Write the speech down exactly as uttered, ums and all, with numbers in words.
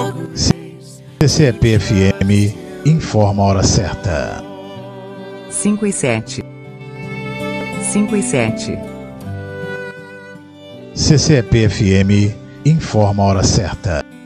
C C E P F M informa a hora certa. Cinco e sete. Cinco e sete. C C E P F M informa a hora certa.